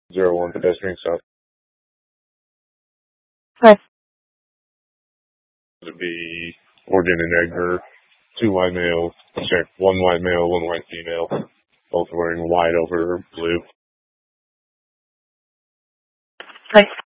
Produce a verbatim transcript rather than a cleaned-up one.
Zero one pedestrian south. Hi. It'd be Morgan and Edgar, two white males, sorry, one white male, one white female, both wearing white over blue. Hi.